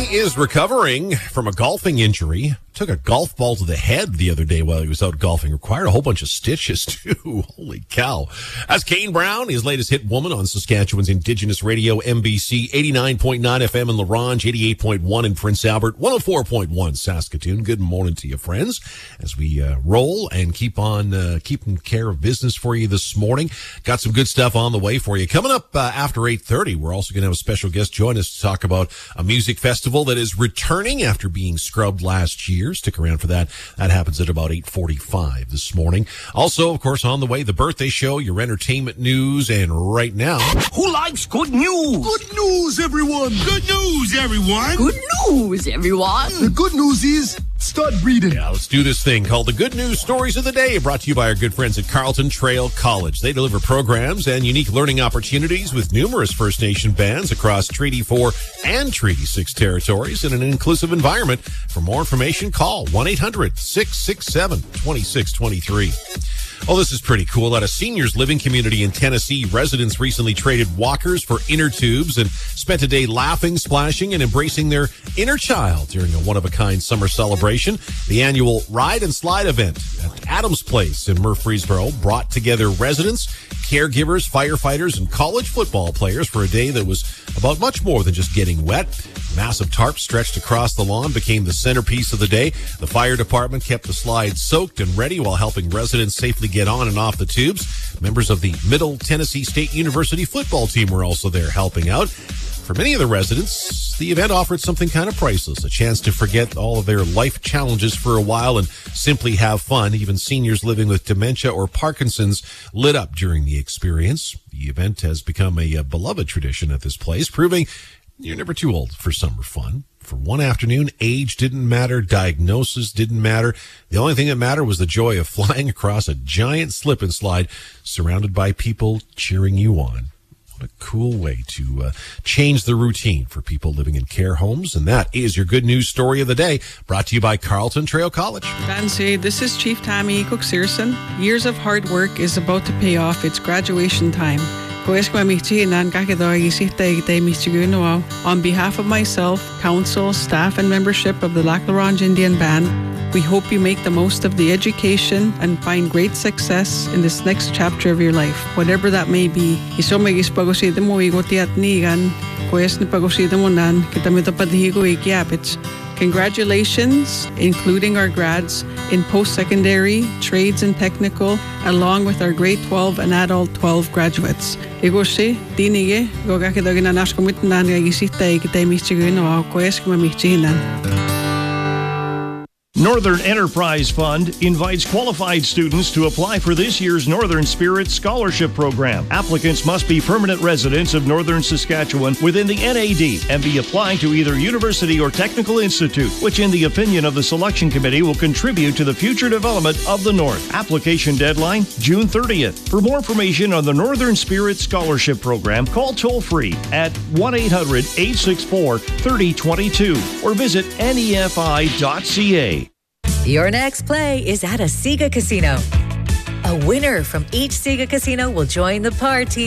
is recovering from a golfing injury. Took a golf ball to the head the other day while he was out golfing. Required a whole bunch of stitches, too. Holy cow. That's Kane Brown, his latest hit, Woman, on Saskatchewan's Indigenous Radio, MBC, 89.9 FM in La Ronge, 88.1 in Prince Albert, 104.1 Saskatoon. Good morning to you, friends, as we roll and keep on keeping care of business for you this morning. Got some good stuff on the way for you. Coming up after 8:30, we're also going to have a special guest join us to talk about a music festival that is returning after being scrubbed last year. Stick around for that. That happens at about 8:45 this morning. Also, of course, on the way, the birthday show, your entertainment news, and right now... Who likes good news? Good news, everyone! Good news, everyone! Good news, everyone! The good news is... start breathing. Yeah, let's do this thing called the Good News Stories of the Day, brought to you by our good friends at Carleton Trail College. They deliver programs and unique learning opportunities with numerous First Nation bands across Treaty 4 and Treaty 6 territories in an inclusive environment. For more information, call 1-800-667-2623. Oh, this is pretty cool. At a seniors living community in Tennessee, residents recently traded walkers for inner tubes and spent a day laughing, splashing, and embracing their inner child during a one-of-a-kind summer celebration. The annual Ride and Slide event at Adams Place in Murfreesboro brought together residents, caregivers, firefighters, and college football players for a day that was about much more than just getting wet. Massive tarps stretched across the lawn became the centerpiece of the day. The fire department kept the slides soaked and ready while helping residents safely get on and off the tubes. Members of the Middle Tennessee State University football team were also there helping out. For many of the residents, the event offered something kind of priceless, a chance to forget all of their life challenges for a while and simply have fun. Even seniors living with dementia or Parkinson's lit up during the experience. The event has become a beloved tradition at this place, proving you're never too old for summer fun. For one afternoon, age didn't matter, diagnosis didn't matter. The only thing that mattered was the joy of flying across a giant slip and slide surrounded by people cheering you on. What a cool way to change the routine for people living in care homes. And that is your good news story of the day, brought to you by Carleton Trail College. Fancy, this is Chief Tammy Cook-Searson. Years of hard work is about to pay off. It's graduation time. On behalf of myself, council, staff, and membership of the Lac La Ronge Indian Band, we hope you make the most of the education and find great success in this next chapter of your life, whatever that may be. Congratulations, including our grads in post-secondary, trades and technical, along with our grade 12 and adult 12 graduates. Northern Enterprise Fund invites qualified students to apply for this year's Northern Spirit Scholarship Program. Applicants must be permanent residents of Northern Saskatchewan within the NAD and be applying to either university or technical institute, which in the opinion of the selection committee will contribute to the future development of the North. Application deadline, June 30th. For more information on the Northern Spirit Scholarship Program, call toll-free at 1-800-864-3022 or visit nefi.ca. Your next play is at a Sega Casino. A winner from each Sega Casino will join the party